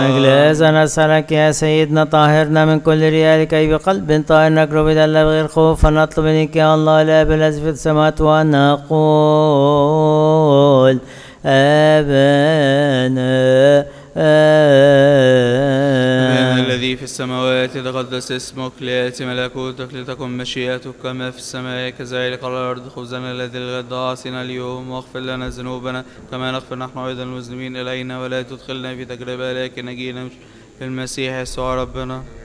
مجلسا نسألك يا سيدنا طهرنا من كل رياء كي بقلب طاهر نقرب إلى الله بغير خوف، فنطلب منك يا الله الآب الذي في السماوات ونقول آبانا الذي في السماوات يتقدس اسمك، ليأتي ملكوتك، لتكن مشيئتك كما في السماء كذلك على الأرض. خبزنا الذي للغد أعطنا اليوم، واغفر لنا ذنوبنا كما نغفر نحن أيضا المذنبين إلينا، ولا تدخلنا في تجربة لكن نجينا في المسيح يسوع ربنا.